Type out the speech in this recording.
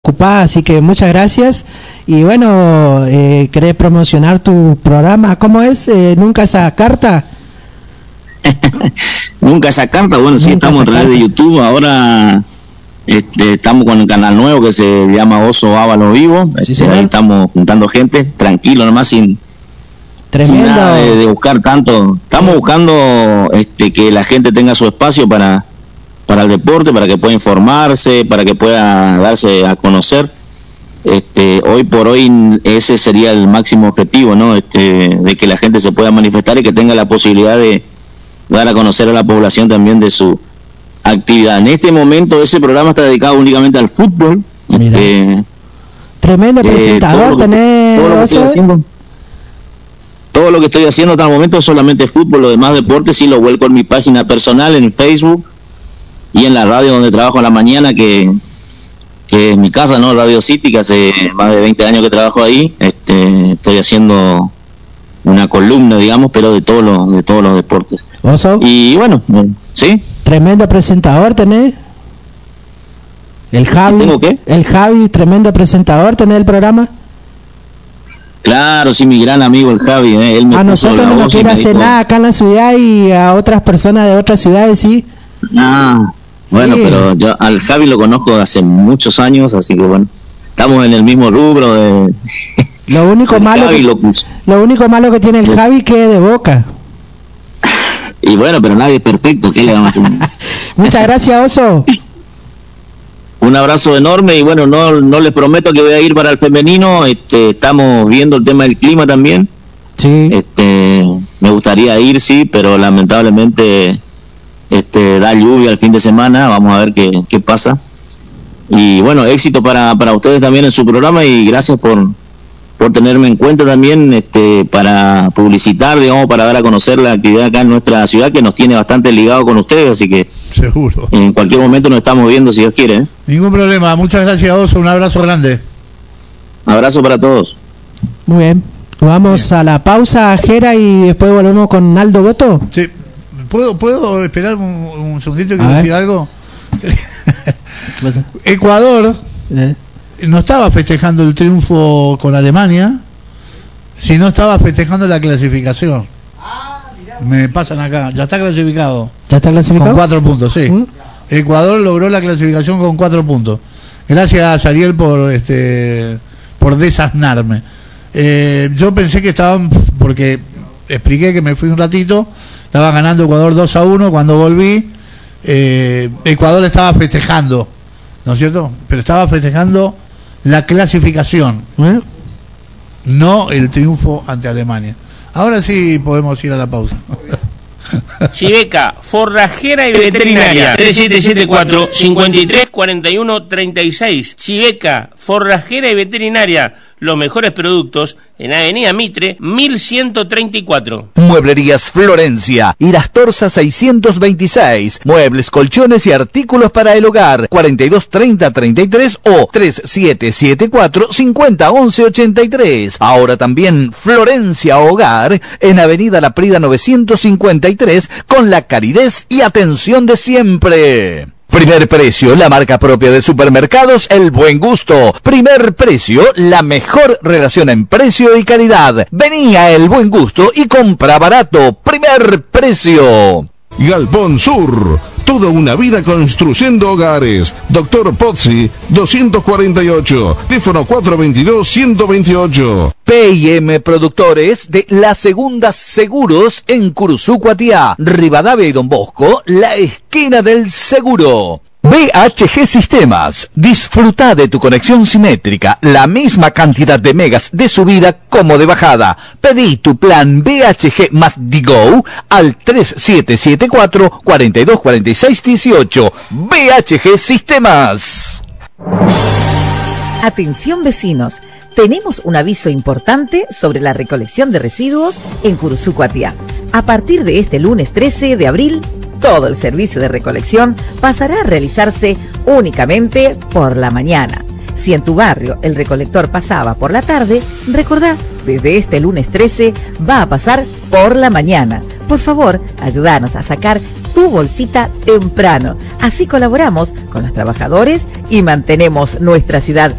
ocupada, así que muchas gracias. Y bueno, ¿querés promocionar tu programa? ¿Cómo es? ¿Nunca esa carta? Nunca esa carta, bueno, sí, estamos en redes de YouTube, ahora estamos con el canal nuevo que se llama Oso Ávalo Vivo, Sí, ahí estamos juntando gente, tranquilo nomás, sin nada de buscar tanto, estamos buscando que la gente tenga su espacio para el deporte, para que pueda informarse, para que pueda darse a conocer. Hoy por hoy ese sería el máximo objetivo, ¿no? De que la gente se pueda manifestar y que tenga la posibilidad de dar a conocer a la población también de su actividad. En este momento ese programa está dedicado únicamente al fútbol. Tremendo presentador tenés. Todo lo que estoy haciendo hasta el momento es solamente fútbol, los demás deportes sí lo vuelco en mi página personal, en Facebook y en la radio donde trabajo a la mañana, que es mi casa, ¿no? Radio City, que hace más de 20 años que trabajo ahí. Estoy haciendo una columna, digamos, pero de todos los deportes. ¿Oso? Y bueno, ¿sí? Tremendo presentador tenés. El Javi. ¿Tengo qué? El Javi, tremendo presentador, tenés el programa. Claro, sí, mi gran amigo el Javi, él me a nosotros no nos quiere hacer nada acá en la ciudad y a otras personas de otras ciudades sí. Bueno, sí. Pero yo al Javi lo conozco hace muchos años, así que bueno, estamos en el mismo rubro de... Lo único malo que tiene el Javi que es de Boca. Y bueno, pero nadie es perfecto, ¿qué le vamos a hacer? Muchas gracias, Oso. Un abrazo enorme y bueno, no les prometo que voy a ir para el femenino, estamos viendo el tema del clima también. Sí. Me gustaría ir, sí, pero lamentablemente da lluvia el fin de semana, vamos a ver qué pasa. Y bueno, éxito para ustedes también en su programa y gracias por tenerme en cuenta también para publicitar, digamos, para dar a conocer la actividad acá en nuestra ciudad, que nos tiene bastante ligado con ustedes, así que seguro en cualquier momento nos estamos viendo si Dios quiere, ¿eh? Ningún problema, muchas gracias, Oso, un abrazo grande. Abrazo para todos. Muy bien, vamos a la pausa, Jera, y después volvemos con Aldo Boto. Sí, ¿puedo esperar un segundito? Quiero decir algo. Ecuador no estaba festejando el triunfo con Alemania, sino estaba festejando la clasificación. Me pasan acá, ya está clasificado. ¿Ya está clasificado? Con 4 puntos, sí. Ecuador logró la clasificación con 4 puntos. Gracias, Ariel, por desasnarme. Yo pensé que estaban, porque expliqué que me fui un ratito, estaba ganando Ecuador 2-1, cuando volví, Ecuador estaba festejando, ¿no es cierto? Pero estaba festejando la clasificación, no el triunfo ante Alemania. Ahora sí podemos ir a la pausa. Chiveca, forrajera y veterinaria, 3774-5341-36. Chiveca, forrajera y veterinaria, los mejores productos en Avenida Mitre, 1134. Mueblerías Florencia, Irastorza 626. Muebles, colchones y artículos para el hogar. 423033 o 3774-501183. Ahora también Florencia Hogar en Avenida La Prida 953, con la calidez y atención de siempre. Primer Precio, la marca propia de supermercados El Buen Gusto. Primer Precio, la mejor relación en precio y calidad. Vení a El Buen Gusto y compra barato. Primer Precio. Galpón Sur, toda una vida construyendo hogares. Doctor Pozzi, 248, teléfono 422-128. P&M Productores de La Segunda Seguros en Curuzú, Cuatiá, Rivadavia y Don Bosco, la esquina del seguro. BHG Sistemas, disfruta de tu conexión simétrica, la misma cantidad de megas de subida como de bajada. Pedí tu plan BHG más Digo al 3774-424618. BHG Sistemas. Atención vecinos, tenemos un aviso importante sobre la recolección de residuos en Curuzú, Cuatiá. A partir de este lunes 13 de abril, todo el servicio de recolección pasará a realizarse únicamente por la mañana. Si en tu barrio el recolector pasaba por la tarde, recordá, desde este lunes 13 va a pasar por la mañana. Por favor, ayúdanos a sacar tu bolsita temprano. Así colaboramos con los trabajadores y mantenemos nuestra ciudad